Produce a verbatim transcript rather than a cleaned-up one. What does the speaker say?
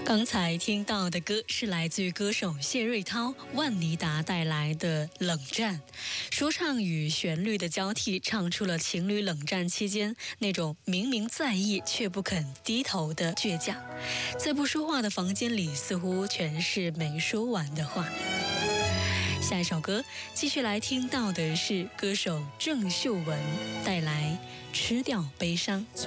刚才听到的歌是来自于歌手谢瑞涛、万妮达带来的《冷战》，说唱与旋律的交替，唱出了情侣冷战期间那种明明在意却不肯低头的倔强。在不说话的房间里，似乎全是没说完的话。下一首歌继续来听到的是歌手郑秀文带来《吃掉悲伤》。